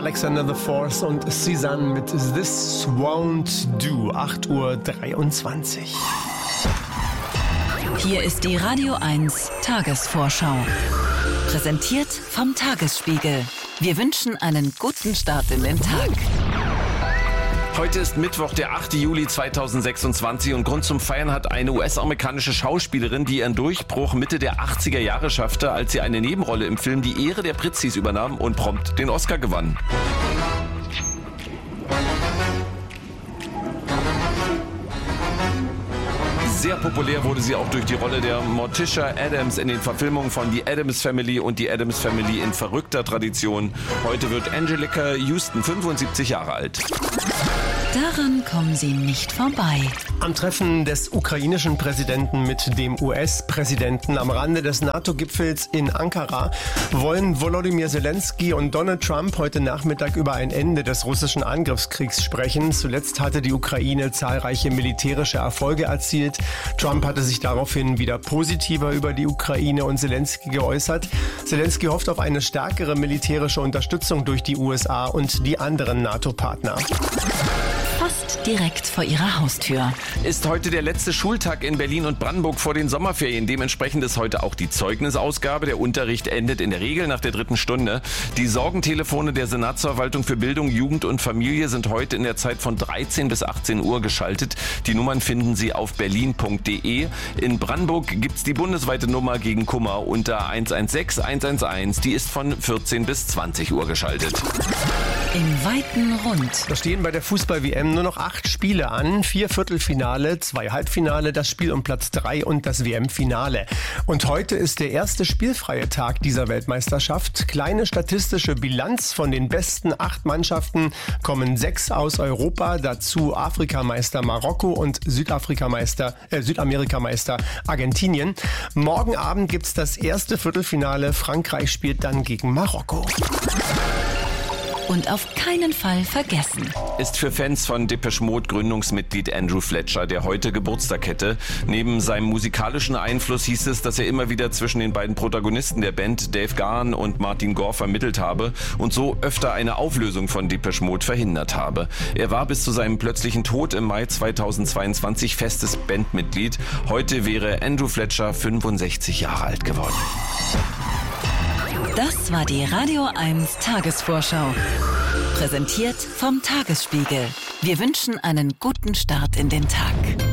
Alexander the Fourth und Cezanne mit This Won't Do, 8:23 Uhr. Hier ist die Radio 1 Tagesvorschau. Präsentiert vom Tagesspiegel. Wir wünschen einen guten Start in den Tag. Heute ist Mittwoch, der 8. Juli 2026 und Grund zum Feiern hat eine US-amerikanische Schauspielerin, die ihren Durchbruch Mitte der 80er Jahre schaffte, als sie eine Nebenrolle im Film Die Ehre der Pritzis übernahm und prompt den Oscar gewann. Sehr populär wurde sie auch durch die Rolle der Morticia Addams in den Verfilmungen von Die Addams Family und Die Addams Family in verrückter Tradition. Heute wird Angelica Houston 75 Jahre alt. Daran kommen Sie nicht vorbei. Am Treffen des ukrainischen Präsidenten mit dem US-Präsidenten am Rande des NATO-Gipfels in Ankara wollen Volodymyr Zelensky und Donald Trump heute Nachmittag über ein Ende des russischen Angriffskriegs sprechen. Zuletzt hatte die Ukraine zahlreiche militärische Erfolge erzielt. Trump hatte sich daraufhin wieder positiver über die Ukraine und Zelensky geäußert. Zelensky hofft auf eine stärkere militärische Unterstützung durch die USA und die anderen NATO-Partner. Fast direkt vor Ihrer Haustür. Ist heute der letzte Schultag in Berlin und Brandenburg vor den Sommerferien. Dementsprechend ist heute auch die Zeugnisausgabe. Der Unterricht endet in der Regel nach der 3. Stunde. Die Sorgentelefone der Senatsverwaltung für Bildung, Jugend und Familie sind heute in der Zeit von 13 bis 18 Uhr geschaltet. Die Nummern finden Sie auf berlin.de. In Brandenburg gibt's die bundesweite Nummer gegen Kummer unter 116 111. Die ist von 14 bis 20 Uhr geschaltet. Im weiten Rund. Da stehen bei der Fußball-WM nur noch 8 Spiele an, 4 Viertelfinale, 2 Halbfinale, das Spiel um Platz 3 und das WM-Finale. Und heute ist der erste spielfreie Tag dieser Weltmeisterschaft. Kleine statistische Bilanz: von den besten 8 Mannschaften kommen 6 aus Europa, dazu Afrikameister Marokko und Südamerikameister Argentinien. Morgen Abend gibt's das erste Viertelfinale. Frankreich spielt dann gegen Marokko. Und auf keinen Fall vergessen. Ist für Fans von Depeche Mode Gründungsmitglied Andrew Fletcher, der heute Geburtstag hätte. Neben seinem musikalischen Einfluss hieß es, dass er immer wieder zwischen den beiden Protagonisten der Band, Dave Gahan und Martin Gore, vermittelt habe und so öfter eine Auflösung von Depeche Mode verhindert habe. Er war bis zu seinem plötzlichen Tod im Mai 2022 festes Bandmitglied. Heute wäre Andrew Fletcher 65 Jahre alt geworden. Das war die Radio 1 Tagesvorschau. Präsentiert vom Tagesspiegel. Wir wünschen einen guten Start in den Tag.